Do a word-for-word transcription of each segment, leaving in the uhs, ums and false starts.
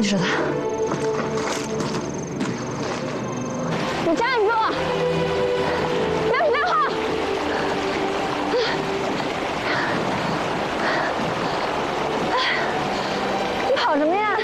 你说他。 你站住！六十六号。你跑什么呀？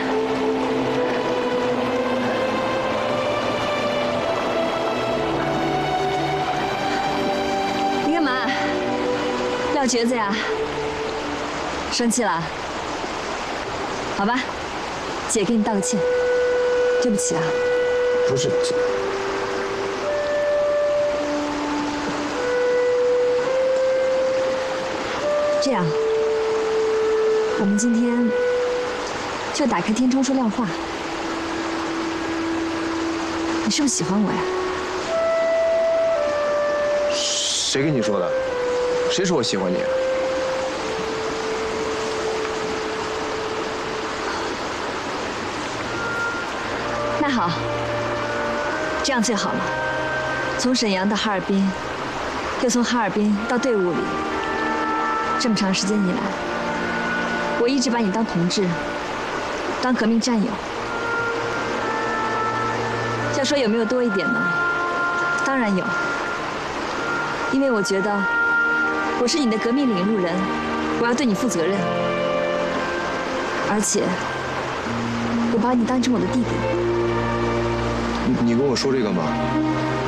你干嘛？撂蹶子呀？生气了？好吧，姐给你道个歉，对不起啊。 不是这。 这样，我们今天就打开天窗说亮话。你是不是喜欢我呀？ 谁跟你说的？谁说我喜欢你啊？ 那好，这样最好了。从沈阳到哈尔滨，又从哈尔滨到队伍里。 这么长时间以来，我一直把你当同志，当革命战友。要说有没有多一点呢？当然有，因为我觉得我是你的革命领路人，我要对你负责任，而且我把你当成我的弟弟。 你你跟我说这个吗？